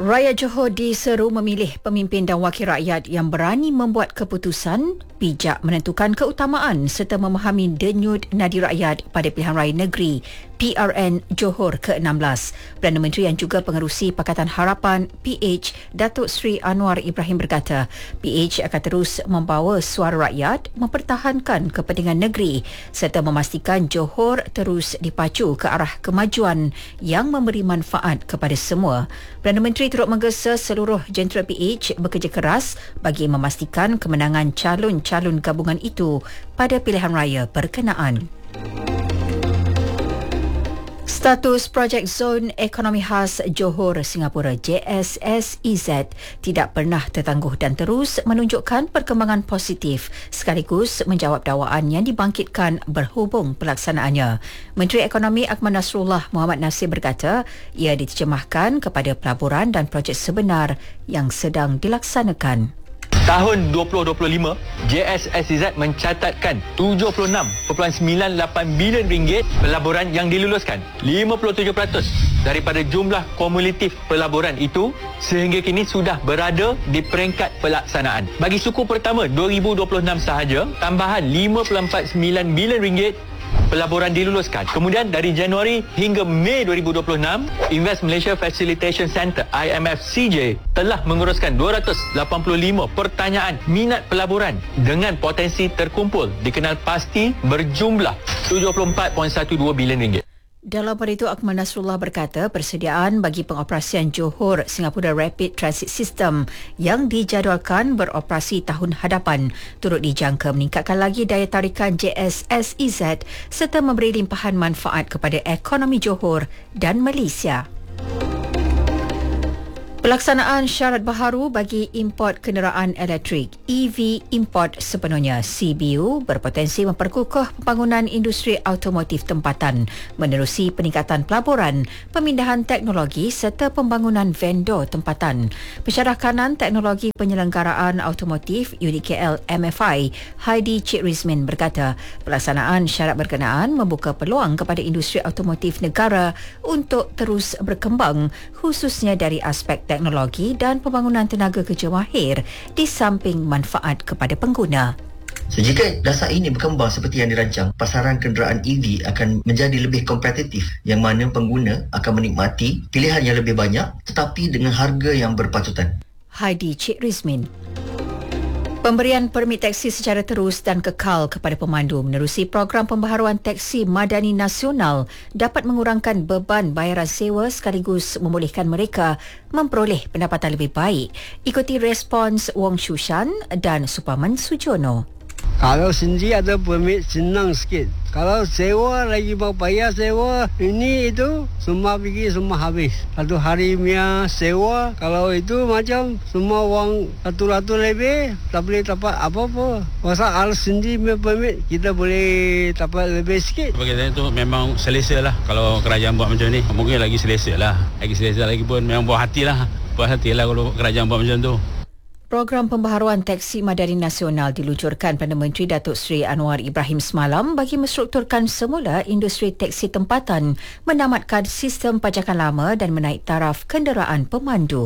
Rakyat Johor diseru memilih pemimpin dan wakil rakyat yang berani membuat keputusan, bijak menentukan keutamaan serta memahami denyut nadi rakyat pada pilihan raya negeri PRN Johor ke-16. Perdana Menteri yang juga pengerusi Pakatan Harapan PH Datuk Seri Anwar Ibrahim berkata, PH akan terus membawa suara rakyat, mempertahankan kepentingan negeri serta memastikan Johor terus dipacu ke arah kemajuan yang memberi manfaat kepada semua. Perdana Menteri turut menggesa seluruh jentera PH bekerja keras bagi memastikan kemenangan calon-calon gabungan itu pada pilihan raya berkenaan. Status Projek Zon Ekonomi Khas Johor Singapura JSSEZ tidak pernah tertangguh dan terus menunjukkan perkembangan positif sekaligus menjawab dakwaan yang dibangkitkan berhubung pelaksanaannya. Menteri Ekonomi Akmal Nasrullah Muhammad Nasir berkata ia diterjemahkan kepada pelaburan dan projek sebenar yang sedang dilaksanakan. Tahun 2025, JSSEZ mencatatkan 76.98 bilion ringgit pelaburan yang diluluskan. 57% daripada jumlah kumulatif pelaburan itu sehingga kini sudah berada di peringkat pelaksanaan. Bagi suku pertama 2026 sahaja, tambahan 5.49 bilion ringgit pelaburan diluluskan. Kemudian dari Januari hingga Mei 2026, Invest Malaysia Facilitation Centre IMFCJ telah menguruskan 285 pertanyaan minat pelaburan dengan potensi terkumpul dikenal pasti berjumlah 74.12 bilion ringgit. Dalam pada itu, Akmal Nasrullah berkata persediaan bagi pengoperasian Johor Singapura Rapid Transit System yang dijadualkan beroperasi tahun hadapan turut dijangka meningkatkan lagi daya tarikan JSSEZ serta memberi limpahan manfaat kepada ekonomi Johor dan Malaysia. Pelaksanaan syarat baharu bagi import kenderaan elektrik EV import sepenuhnya CBU berpotensi memperkukuh pembangunan industri automotif tempatan menerusi peningkatan pelaburan, pemindahan teknologi serta pembangunan vendor tempatan. Pensyarah kanan teknologi penyelenggaraan automotif unit KL MFI Heidi Cik Rizmin berkata pelaksanaan syarat berkenaan membuka peluang kepada industri automotif negara untuk terus berkembang khususnya dari aspek teknologi dan pembangunan tenaga kerja mahir di samping manfaat kepada pengguna. Jika dasar ini berkembang seperti yang dirancang, pasaran kenderaan EV akan menjadi lebih kompetitif yang mana pengguna akan menikmati pilihan yang lebih banyak tetapi dengan harga yang berpatutan. Heidi Cik Rizmin. Pemberian permit teksi secara terus dan kekal kepada pemandu menerusi program pembaharuan teksi madani nasional dapat mengurangkan beban bayaran sewa sekaligus membolehkan mereka memperoleh pendapatan lebih baik. Ikuti respons Wong Shushan dan Supaman Sujono. Kalau sendiri ada permit senang sikit. Kalau sewa lagi mau bayar sewa, ini itu semua pergi semua habis. Satu hari punya sewa, kalau itu macam semua wang ratus-ratus lebih, tak boleh dapat apa-apa. Masa kalau sendiri punya permit, kita boleh dapat lebih sikit. Bagi saya itu memang selesa lah kalau kerajaan buat macam ni. Mungkin lagi selesa lah. Lagi selesa lagi pun memang buat hati lah. Buat hati lah kalau kerajaan buat macam tu. Program pembaharuan teksi madani nasional diluncurkan Perdana Menteri Datuk Seri Anwar Ibrahim semalam bagi menstrukturkan semula industri teksi tempatan, menamatkan sistem pajakan lama dan menaik taraf kenderaan pemandu.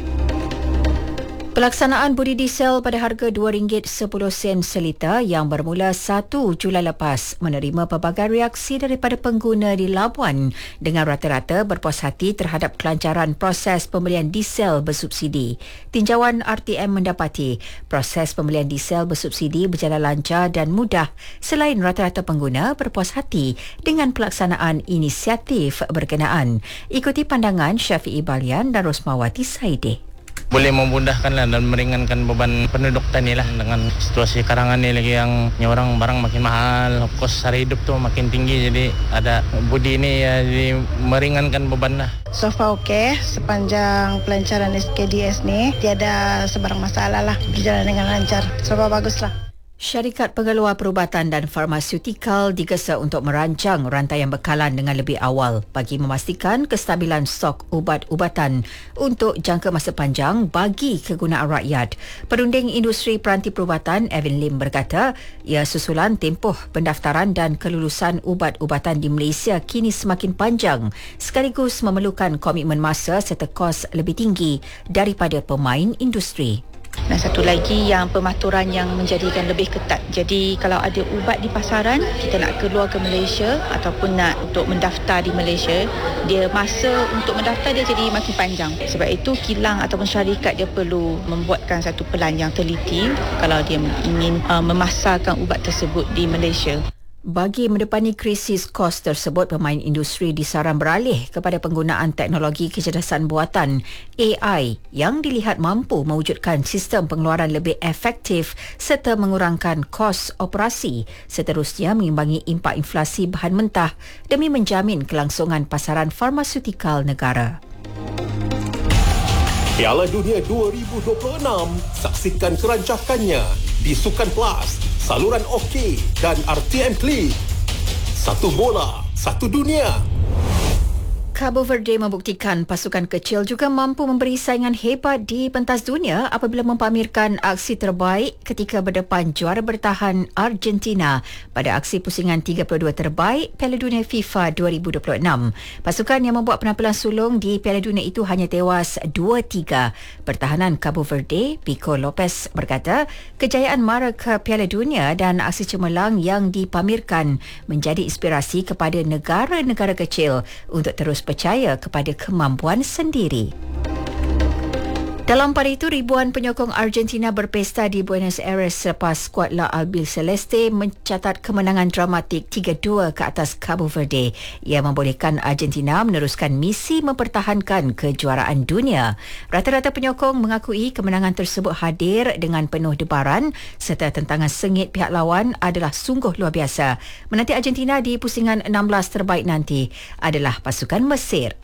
Pelaksanaan budi diesel pada harga RM2.10 seliter yang bermula 1 Julai lepas menerima pelbagai reaksi daripada pengguna di Labuan dengan rata-rata berpuas hati terhadap kelancaran proses pembelian diesel bersubsidi. Tinjauan RTM mendapati proses pembelian diesel bersubsidi berjalan lancar dan mudah selain rata-rata pengguna berpuas hati dengan pelaksanaan inisiatif berkenaan. Ikuti pandangan Syafi'i Balian dan Rosmawati Saideh. Boleh memudahkanlah dan meringankan beban penduduk tani lah dengan situasi karangan ni lagi yang orang barang makin mahal, kos sara hidup tu makin tinggi, jadi ada budi ni ya, jadi meringankan beban lah. So far okey, sepanjang pelancaran SKDS ni tiada sebarang masalah lah, berjalan dengan lancar. So far baguslah. Syarikat pengeluar perubatan dan farmaseutikal digesa untuk merancang rantaian bekalan dengan lebih awal bagi memastikan kestabilan stok ubat-ubatan untuk jangka masa panjang bagi kegunaan rakyat. Perunding industri peranti perubatan Evan Lim berkata, ia susulan tempoh pendaftaran dan kelulusan ubat-ubatan di Malaysia kini semakin panjang sekaligus memerlukan komitmen masa serta kos lebih tinggi daripada pemain industri. Dan satu lagi yang pematuran yang menjadikan lebih ketat. Jadi kalau ada ubat di pasaran, kita nak keluar ke Malaysia ataupun nak untuk mendaftar di Malaysia, dia masa untuk mendaftar dia jadi makin panjang. Sebab itu kilang ataupun syarikat dia perlu membuatkan satu pelan yang teliti kalau dia ingin memasarkan ubat tersebut di Malaysia. Bagi mendepani krisis kos tersebut, pemain industri disaran beralih kepada penggunaan teknologi kecerdasan buatan AI yang dilihat mampu mewujudkan sistem pengeluaran lebih efektif serta mengurangkan kos operasi, seterusnya mengimbangi impak inflasi bahan mentah demi menjamin kelangsungan pasaran farmaseutikal negara. Piala Dunia 2026, saksikan kerancakannya di Sukan Plus, saluran OK dan RTM Klik. Satu bola, satu dunia. Cabo Verde membuktikan pasukan kecil juga mampu memberi saingan hebat di pentas dunia apabila mempamerkan aksi terbaik ketika berdepan juara bertahan Argentina pada aksi pusingan 32 terbaik Piala Dunia FIFA 2026. Pasukan yang membuat penampilan sulung di Piala Dunia itu hanya tewas 2-3. Pertahanan Cabo Verde, Pico Lopez berkata, kejayaan mara ke Piala Dunia dan aksi cemerlang yang dipamerkan menjadi inspirasi kepada negara-negara kecil untuk terus percaya kepada kemampuan sendiri. Dalam pada itu, ribuan penyokong Argentina berpesta di Buenos Aires selepas skuad La Albiceleste mencatat kemenangan dramatik 3-2 ke atas Cabo Verde. Ia membolehkan Argentina meneruskan misi mempertahankan kejuaraan dunia. Rata-rata penyokong mengakui kemenangan tersebut hadir dengan penuh debaran serta tentangan sengit pihak lawan adalah sungguh luar biasa. Menanti Argentina di pusingan 16 terbaik nanti adalah pasukan Mesir.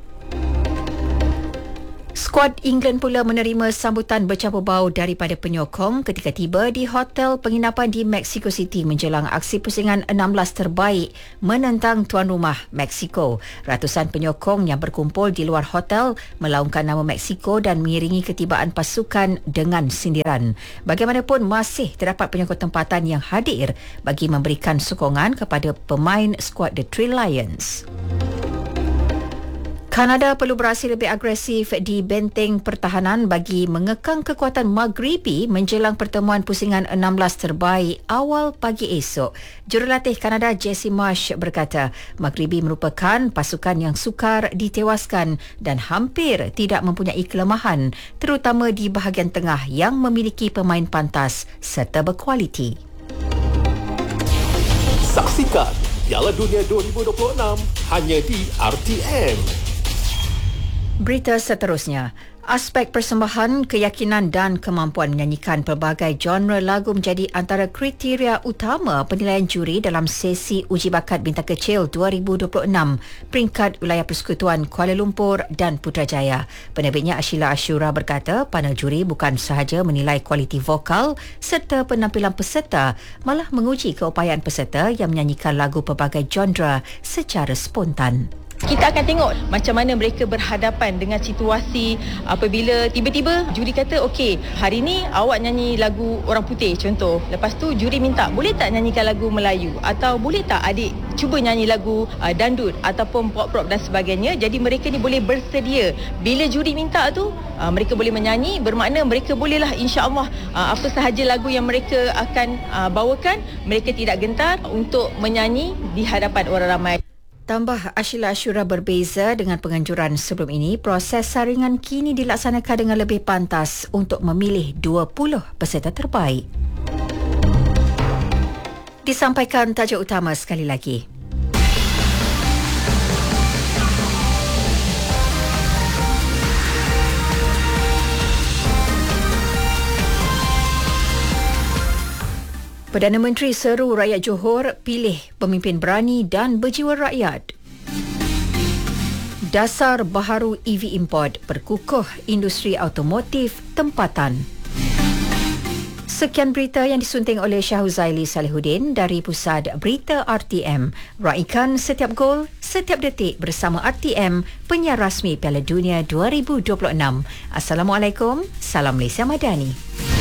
Skuad England pula menerima sambutan bercampur bau daripada penyokong ketika tiba di hotel penginapan di Mexico City menjelang aksi pusingan 16 terbaik menentang tuan rumah Mexico. Ratusan penyokong yang berkumpul di luar hotel melaungkan nama Mexico dan mengiringi ketibaan pasukan dengan sindiran. Bagaimanapun, masih terdapat penyokong tempatan yang hadir bagi memberikan sokongan kepada pemain skuad The Three Lions. Kanada perlu beraksi lebih agresif di benteng pertahanan bagi mengekang kekuatan Maghribi menjelang pertemuan pusingan 16 terbaik awal pagi esok. Jurulatih Kanada Jesse Marsh berkata, Maghribi merupakan pasukan yang sukar ditewaskan dan hampir tidak mempunyai kelemahan, terutama di bahagian tengah yang memiliki pemain pantas serta berkualiti. Saksikan Piala Dunia 2026 hanya di RTM. Berita seterusnya, aspek persembahan, keyakinan dan kemampuan menyanyikan pelbagai genre lagu menjadi antara kriteria utama penilaian juri dalam sesi uji bakat bintang kecil 2026 peringkat wilayah persekutuan Kuala Lumpur dan Putrajaya. Penerbitnya Ashila Ashura berkata, panel juri bukan sahaja menilai kualiti vokal serta penampilan peserta, malah menguji keupayaan peserta yang menyanyikan lagu pelbagai genre secara spontan. Kita akan tengok macam mana mereka berhadapan dengan situasi apabila tiba-tiba juri kata, okey, hari ni awak nyanyi lagu orang putih contoh. Lepas tu juri minta, boleh tak nyanyikan lagu Melayu? Atau boleh tak adik cuba nyanyi lagu dandut ataupun pop-pop dan sebagainya. Jadi mereka ni boleh bersedia. Bila juri minta tu, mereka boleh menyanyi, bermakna mereka bolehlah insya-Allah apa sahaja lagu yang mereka akan bawakan, mereka tidak gentar untuk menyanyi di hadapan orang ramai. Tambah Ashila Ashura, berbeza dengan penganjuran sebelum ini, proses saringan kini dilaksanakan dengan lebih pantas untuk memilih 20 peserta terbaik. Disampaikan tajuk utama sekali lagi. Perdana Menteri seru rakyat Johor pilih pemimpin berani dan berjiwa rakyat. Dasar baharu EV import perkukuh industri automotif tempatan. Sekian berita yang disunting oleh Syahuzaili Salihuddin dari Pusat Berita RTM. Raikan setiap gol, setiap detik bersama RTM, penyiar rasmi Piala Dunia 2026. Assalamualaikum, salam Malaysia Madani.